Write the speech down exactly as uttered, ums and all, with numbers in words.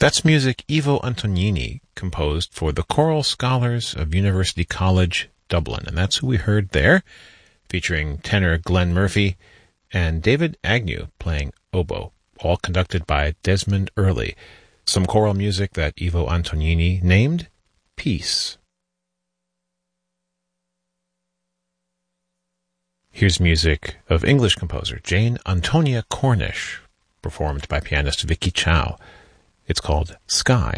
That's music Ivo Antonini composed for the Choral Scholars of University College, Dublin. And that's who we heard there, featuring tenor Glenn Murphy and David Agnew playing oboe, all conducted by Desmond Early. Some choral music that Ivo Antonini named Peace. Here's music of English composer Jane Antonia Cornish, performed by pianist Vicky Chow. It's called Sky.